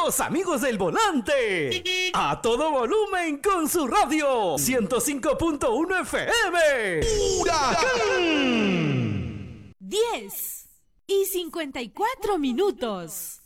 Los amigos del volante. A todo volumen con su radio. 105.1 FM. ¡Huracán! 10:54.